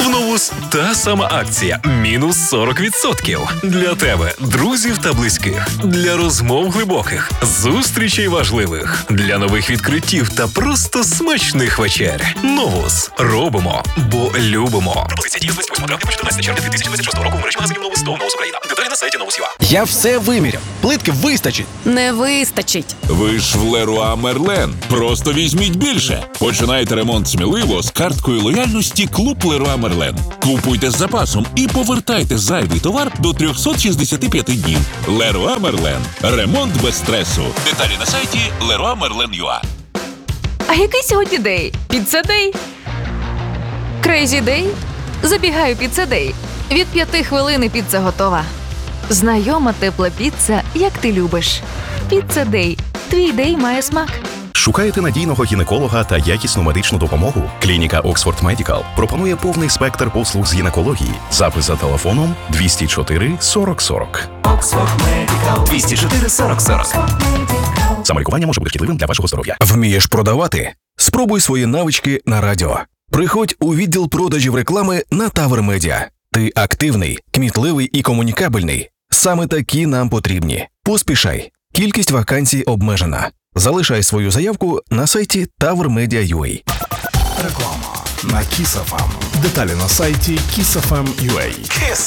В Новус та сама акція. Мінус 40%. Для тебе, друзів та близьких. Для розмов глибоких. Зустрічей важливих. Для нових відкриттів та просто смачних вечер. Новус. Робимо, бо любимо. Пропозиція діє з 28 травня по 14 червня 2026 року в мережі магазинів Новус та Новус Україна. Деталі на сайті Новус.ua. Я все виміряв. Плитки вистачить. Не вистачить. Ви ж в Леруа Мерлен. Просто візьміть більше. Починайте ремонт сміливо з карткою лояльності Клуб Леруа Мерлен. Купуйте з запасом і повертайте зайвий товар до 365 днів. Леруа Мерлен. Ремонт без стресу. Деталі на сайті leroymerlen.ua. А який сьогодні день? Піца-дей? Крейзі дей? Забігаю піца-дей. Від 5 хвилин і піца готова. Знайома тепла піца, як ти любиш. Піца-дей. Твій дей має смак. Шукаєте надійного гінеколога та якісну медичну допомогу? Клініка Oxford Medical пропонує повний спектр послуг з гінекології. Запис за телефоном 204 40 40. Oxford Medical 204 40 40. Самолікування може бути шкідливим для вашого здоров'я. Вмієш продавати? Спробуй свої навички на радіо. Приходь у відділ продажів реклами на Тавр Медіа. Ти активний, кмітливий і комунікабельний. Саме такі нам потрібні. Поспішай. Кількість вакансій обмежена. Залишай свою заявку на сайті tavrmedia.ua. Реклама на Kiss FM. Деталі на сайті kissfm.ua.